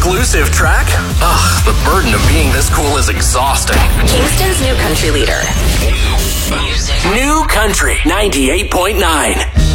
exclusive track? Ugh, the burden of being this cool is exhausting. Kingston's new country leader. New Country 98.9.